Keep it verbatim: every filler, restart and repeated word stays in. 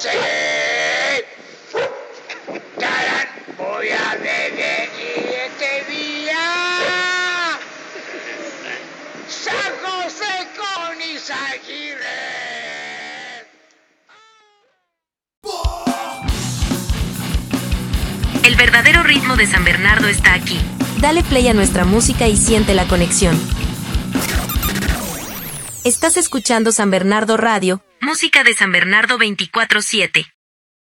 Sí. Tarán, voy a beber este día. San José con Izaguirre. El verdadero ritmo de San Bernardo está aquí. Dale play a nuestra música y siente la conexión. Estás escuchando San Bernardo Radio, música de San Bernardo veinticuatro siete.